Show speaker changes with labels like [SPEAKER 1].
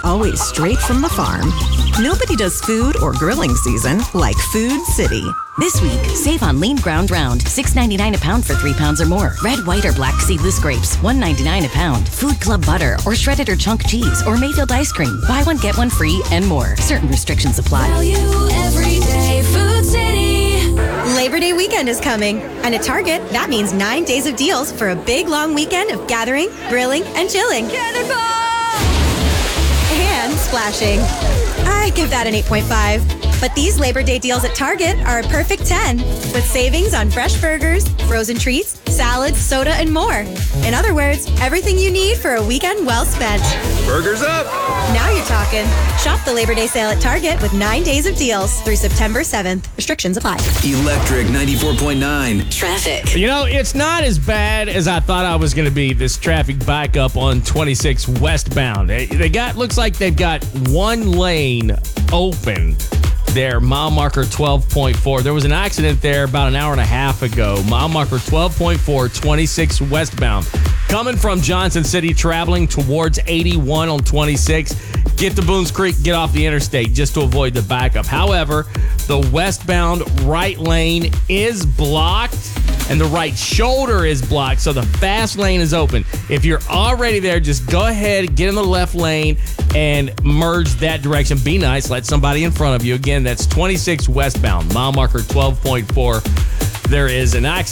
[SPEAKER 1] always straight from the farm. Nobody does food or grilling season like Food City.
[SPEAKER 2] This week, save on lean ground round, $6.99 a pound for 3 pounds or more. Red, white, or black seedless grapes, $1.99 a pound. Food Club butter, or shredded or chunk cheese, or Mayfield ice cream. Buy one, get one free, and more. Certain restrictions apply.
[SPEAKER 3] Value every day, Food City.
[SPEAKER 4] Labor Day weekend is coming, and at Target, that means 9 days of deals for a big, long weekend of gathering, grilling, and chilling.
[SPEAKER 3] Cannonball!
[SPEAKER 4] And splashing. I give that an 8.5. But these Labor Day deals at Target are a perfect 10, with savings on fresh burgers, frozen treats, salads, soda, and more. In other words, everything you need for a weekend well spent.
[SPEAKER 5] Burgers up!
[SPEAKER 4] Now you're talking. Shop the Labor Day sale at Target with 9 days of deals through September 7th. Restrictions apply.
[SPEAKER 5] Electric 94.9.
[SPEAKER 2] Traffic.
[SPEAKER 6] You know, it's not as bad as I thought I was going to be, this traffic backup on 26 westbound. Looks like they've got one lane open there, mile marker 12.4. There was an accident there about an hour and a half ago. Mile marker 12.4, 26 westbound. Coming from Johnson City, traveling towards 81 on 26. Get to Boones Creek, get off the interstate just to avoid the backup. However, the westbound right lane is blocked and the right shoulder is blocked, so the fast lane is open. If you're already there, just go ahead, get in the left lane, and merge that direction. Be nice, let somebody in front of you. Again, that's 26 westbound, mile marker 12.4. There is an accident.